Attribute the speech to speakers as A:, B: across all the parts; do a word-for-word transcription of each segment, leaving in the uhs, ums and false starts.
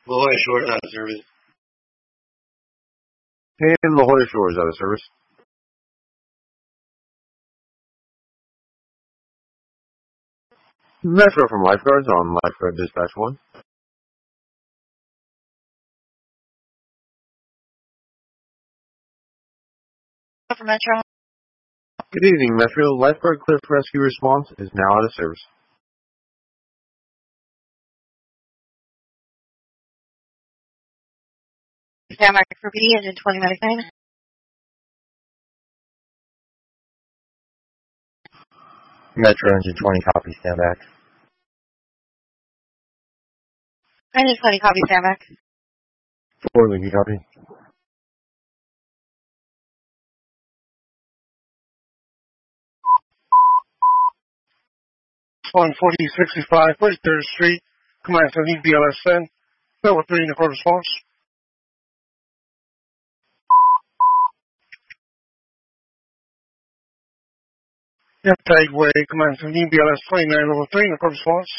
A: La Jolla Shores out of service.
B: And La Jolla Shores out of service. Metro from Lifeguards on Lifeguard Dispatch one.
C: For Metro.
B: Good evening, Metro. Lifeguard Cliff Rescue Response is now out of service.
C: Stand by for P D, engine twenty medic nine.
D: Metro engine twenty, copy, stand back.
C: Engine twenty, copy, stand back.
D: Four, Leaky, copy.
E: one forty sixty-five, forty-third Street, Command seventeen B L S ten, level three in the court response. Yep, Tag Way, Command seventeen B L S twenty-nine, level three in the court response.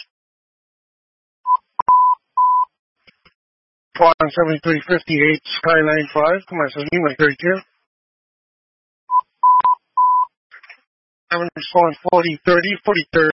E: Swan seventy-three fifty-eight, Skyline five, Command seventeen, Lake thirty-two. Swan forty thirty, forty-third.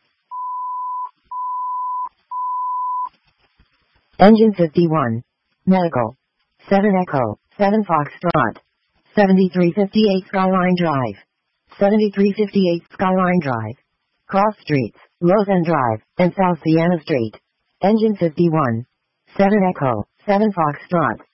F: Engine fifty-one. Medical. seven Echo. seven Foxtrot. seventy-three fifty-eight Skyline Drive. seventy-three fifty-eight Skyline Drive. Cross Streets, Lothan Drive, and South Sienna Street. Engine fifty-one. seven Echo. seven Foxtrot.